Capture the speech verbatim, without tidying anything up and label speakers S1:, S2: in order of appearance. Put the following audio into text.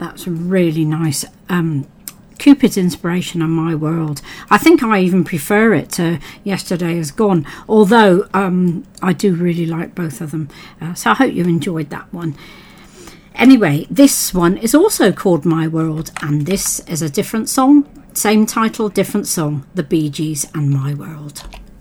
S1: That's really nice. Um, Cupid's Inspiration and My World. I think I even prefer it to Yesterday Is Gone, although um, I do really like both of them. Uh, so I hope you enjoyed that one. Anyway, this one is also called My World, and this is a different song. Same title, different song. The Bee Gees and My World.